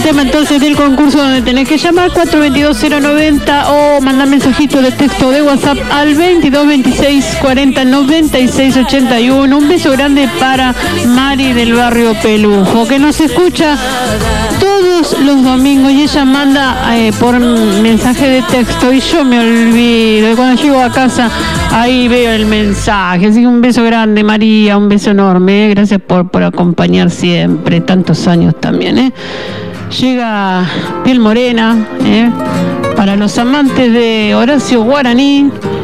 tema entonces del concurso donde tenés que llamar 422-090 o mandar mensajito de texto de WhatsApp al 2226409681. Un beso grande para Mari del barrio Pelujo, que nos escucha todos los domingos y ella manda por mensaje de texto y yo me olvido. Y cuando llego a casa ahí veo el mensaje. Así que un beso grande, María, un beso enorme. Gracias por acompañar siempre, tantos años también. Llega Piel Morena, para los amantes de Horacio Guaraní.